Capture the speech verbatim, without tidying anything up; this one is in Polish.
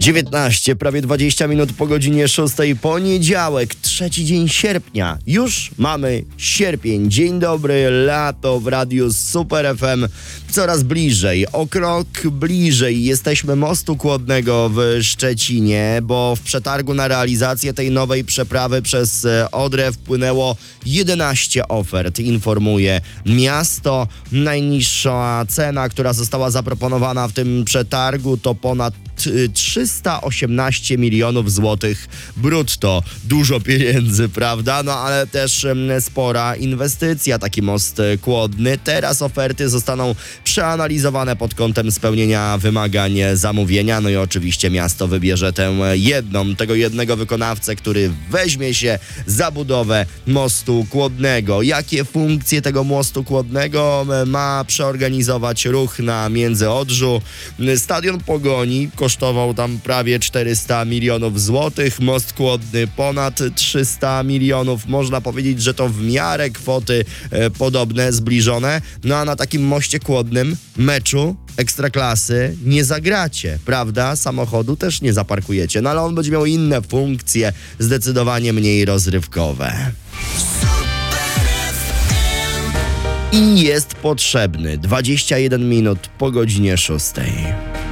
dziewiętnaście, prawie dwadzieścia minut po godzinie szóstej, poniedziałek, trzeci dzień sierpnia. Już mamy sierpień. Dzień dobry, lato w radiu Super F M. Coraz bliżej, o krok bliżej jesteśmy mostu Kłodnego w Szczecinie, bo w przetargu na realizację tej nowej przeprawy przez Odrę wpłynęło jedenaście ofert, informuje miasto. Najniższa cena, która została zaproponowana w tym przetargu, to ponad trzysta osiemnaście milionów złotych brutto. Dużo pieniędzy, prawda? No ale też spora inwestycja, taki most Kłodny. Teraz oferty zostaną przeanalizowane pod kątem spełnienia wymagań zamówienia. No i oczywiście miasto wybierze tę jedną, tego jednego wykonawcę, który weźmie się za budowę mostu Kłodnego. Jakie funkcje tego mostu Kłodnego ma przeorganizować ruch na Międzyodrzu? Stadion Pogoni kosztował tam prawie czterysta milionów złotych, most Kłodny ponad trzysta milionów. Można powiedzieć, że to w miarę kwoty e, podobne, zbliżone. No a na takim moście Kłodnym meczu Ekstraklasy nie zagracie, prawda? Samochodu też nie zaparkujecie, no ale on będzie miał inne funkcje, zdecydowanie mniej rozrywkowe. I jest potrzebny dwadzieścia jeden minut po godzinie szóstej.